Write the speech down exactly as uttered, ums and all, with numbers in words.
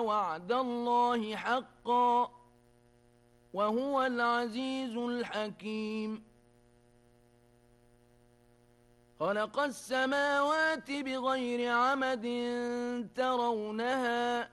وعد الله حقا وهو العزيز الحكيم. خلق السماوات بغير عمد ترونها